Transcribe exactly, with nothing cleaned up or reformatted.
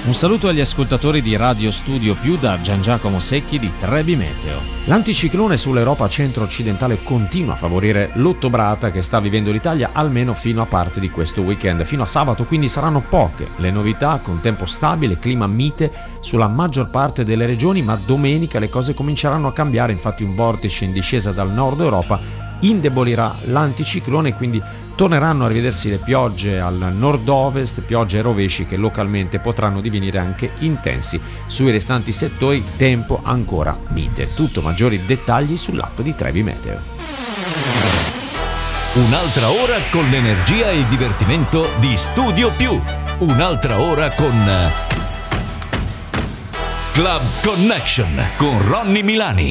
Un saluto agli ascoltatori di Radio Studio Più da Gian Giacomo Secchi di Trebi Meteo. L'anticiclone sull'Europa centro-occidentale continua a favorire l'ottobrata che sta vivendo l'Italia almeno fino a parte di questo weekend, fino a sabato, quindi saranno poche le novità, con tempo stabile, clima mite sulla maggior parte delle regioni, ma domenica le cose cominceranno a cambiare, infatti un vortice in discesa dal nord Europa indebolirà l'anticiclone, quindi torneranno a rivedersi le piogge al nord-ovest, piogge e rovesci che localmente potranno divenire anche intensi. Sui restanti settori tempo ancora mite. Tutto, maggiori dettagli sull'app di Trebi Meteo. Un'altra ora con l'energia e il divertimento di Studio Più. Un'altra ora con Club Connection con Ronny Milani.